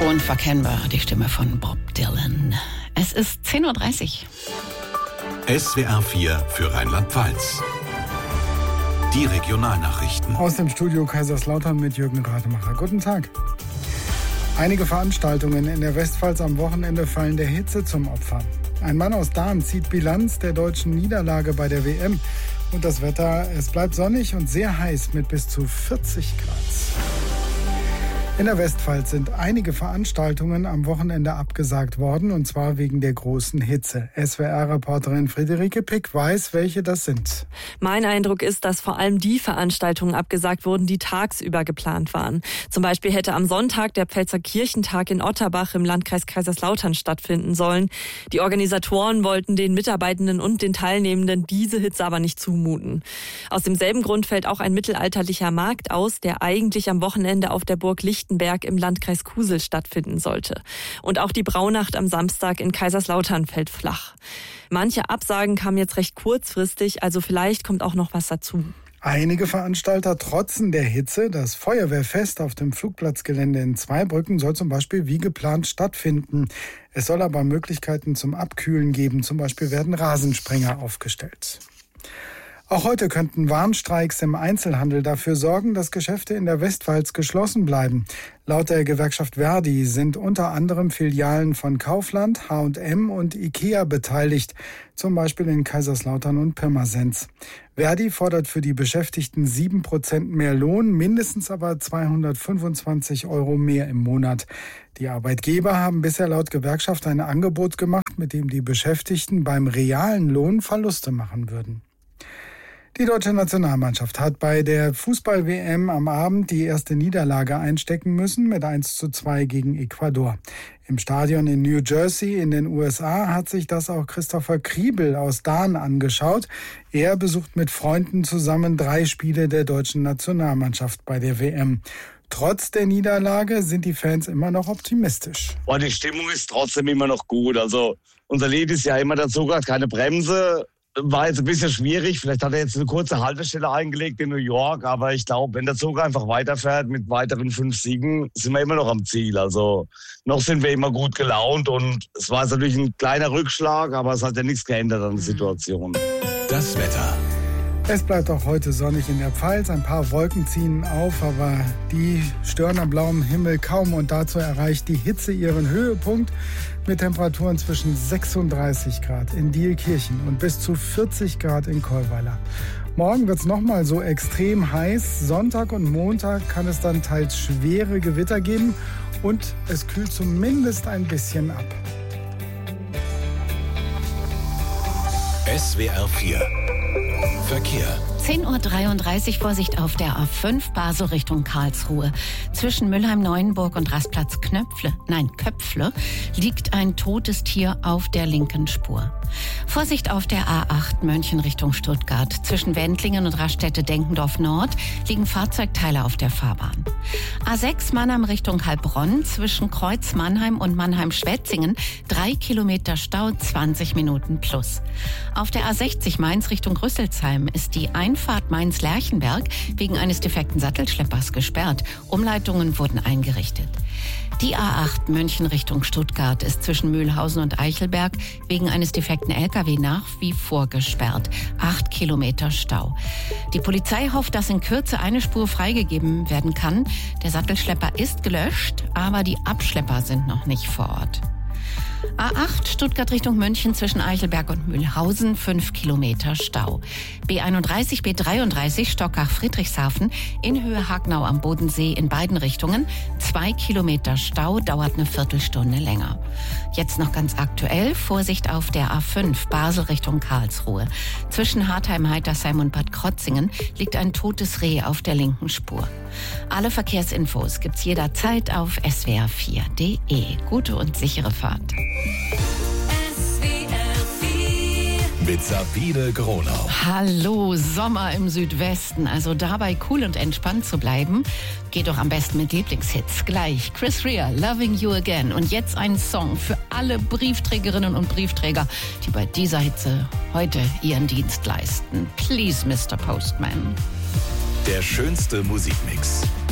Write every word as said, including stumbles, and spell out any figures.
Unverkennbar, die Stimme von Bob Dylan. Es ist zehn Uhr dreißig. S W R vier für Rheinland-Pfalz. Die Regionalnachrichten. Aus dem Studio Kaiserslautern mit Jürgen Rademacher. Guten Tag. Einige Veranstaltungen in der Westpfalz am Wochenende fallen der Hitze zum Opfer. Ein Mann aus Dahn zieht Bilanz der deutschen Niederlage bei der W M. Und das Wetter, es bleibt sonnig und sehr heiß mit bis zu vierzig Grad. In der Westpfalz sind einige Veranstaltungen am Wochenende abgesagt worden, und zwar wegen der großen Hitze. S W R-Reporterin Friederike Pick weiß, welche das sind. Mein Eindruck ist, dass vor allem die Veranstaltungen abgesagt wurden, die tagsüber geplant waren. Zum Beispiel hätte am Sonntag der Pfälzer Kirchentag in Otterbach im Landkreis Kaiserslautern stattfinden sollen. Die Organisatoren wollten den Mitarbeitenden und den Teilnehmenden diese Hitze aber nicht zumuten. Aus demselben Grund fällt auch ein mittelalterlicher Markt aus, der eigentlich am Wochenende auf der Burg Lichtenberg im Landkreis Kusel stattfinden sollte. Und auch die Braunacht am Samstag in Kaiserslautern fällt flach. Manche Absagen kamen jetzt recht kurzfristig, also vielleicht kommt auch noch was dazu. Einige Veranstalter trotzen der Hitze. Das Feuerwehrfest auf dem Flugplatzgelände in Zweibrücken soll zum Beispiel wie geplant stattfinden. Es soll aber Möglichkeiten zum Abkühlen geben. Zum Beispiel werden Rasensprenger aufgestellt. Auch heute könnten Warnstreiks im Einzelhandel dafür sorgen, dass Geschäfte in der Westpfalz geschlossen bleiben. Laut der Gewerkschaft Verdi sind unter anderem Filialen von Kaufland, H und M und Ikea beteiligt, zum Beispiel in Kaiserslautern und Pirmasens. Verdi fordert für die Beschäftigten sieben Prozent mehr Lohn, mindestens aber zweihundertfünfundzwanzig Euro mehr im Monat. Die Arbeitgeber haben bisher laut Gewerkschaft ein Angebot gemacht, mit dem die Beschäftigten beim realen Lohn Verluste machen würden. Die deutsche Nationalmannschaft hat bei der Fußball-W M am Abend die erste Niederlage einstecken müssen mit eins zu zwei gegen Ecuador. Im Stadion in New Jersey in den U S A hat sich das auch Christopher Kriebel aus Dahn angeschaut. Er besucht mit Freunden zusammen drei Spiele der deutschen Nationalmannschaft bei der W M. Trotz der Niederlage sind die Fans immer noch optimistisch. Oh, die Stimmung ist trotzdem immer noch gut. Also unser Lied ist ja immer dazu gerade keine Bremse. War jetzt ein bisschen schwierig. Vielleicht hat er jetzt eine kurze Haltestelle eingelegt in New York. Aber ich glaube, wenn der Zug einfach weiterfährt mit weiteren fünf Siegen, sind wir immer noch am Ziel. Also noch sind wir immer gut gelaunt. Und es war jetzt natürlich ein kleiner Rückschlag, aber es hat ja nichts geändert an der Situation. Das Wetter. Es bleibt auch heute sonnig in der Pfalz. Ein paar Wolken ziehen auf, aber die stören am blauen Himmel kaum. Und dazu erreicht die Hitze ihren Höhepunkt mit Temperaturen zwischen sechsunddreißig Grad in Dielkirchen und bis zu vierzig Grad in Kollweiler. Morgen wird es nochmal so extrem heiß. Sonntag und Montag kann es dann teils schwere Gewitter geben und es kühlt zumindest ein bisschen ab. S W R vier Verkehr. zehn Uhr dreiunddreißig, Vorsicht auf der A fünf, Basel Richtung Karlsruhe. Zwischen Mülheim-Neuenburg und Rastplatz Knöpfle, nein, Köpfle, liegt ein totes Tier auf der linken Spur. Vorsicht auf der A acht, München Richtung Stuttgart. Zwischen Wendlingen und Raststätte-Denkendorf Nord liegen Fahrzeugteile auf der Fahrbahn. A sechs, Mannheim Richtung Heilbronn. Zwischen Kreuz Mannheim und Mannheim-Schwetzingen drei Kilometer Stau, zwanzig Minuten plus. Auf der A sechzig, Mainz Richtung Rüsselsheim ist die Einfahrt Mainz-Lerchenberg wegen eines defekten Sattelschleppers gesperrt. Umleitungen wurden eingerichtet. Die A acht München Richtung Stuttgart ist zwischen Mühlhausen und Eichelberg wegen eines defekten L K W nach wie vor gesperrt. Acht Kilometer Stau. Die Polizei hofft, dass in Kürze eine Spur freigegeben werden kann. Der Sattelschlepper ist gelöscht, aber die Abschlepper sind noch nicht vor Ort. A acht Stuttgart Richtung München zwischen Eichelberg und Mühlhausen, fünf Kilometer Stau. B einunddreißig, B dreiunddreißig Stockach-Friedrichshafen in Höhe Hagnau am Bodensee in beiden Richtungen. Zwei Kilometer Stau, dauert eine Viertelstunde länger. Jetzt noch ganz aktuell, Vorsicht auf der A fünf Basel Richtung Karlsruhe. Zwischen Hartheim, Heitersheim und Bad Krotzingen liegt ein totes Reh auf der linken Spur. Alle Verkehrsinfos gibt's jederzeit auf S W R vier Punkt D E. Gute und sichere Fahrt. Mit Sabine Gronau. Hallo, Sommer im Südwesten. Also dabei cool und entspannt zu bleiben, geht doch am besten mit Lieblingshits. Gleich Chris Rea, Loving You Again. Und jetzt ein Song für alle Briefträgerinnen und Briefträger, die bei dieser Hitze heute ihren Dienst leisten. Please, Mister Postman. Der schönste Musikmix.